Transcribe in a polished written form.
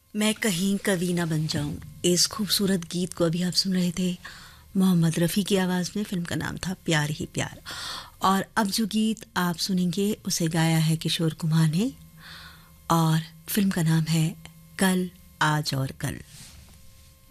मैं कहीं कवि ना बन जाऊं, इस खूबसूरत गीत को अभी आप सुन रहे थे मोहम्मद रफ़ी की आवाज़ में। फिल्म का नाम था प्यार ही प्यार। और अब जो गीत आप सुनेंगे उसे गाया है किशोर कुमार ने और फिल्म का नाम है कल आज और कल।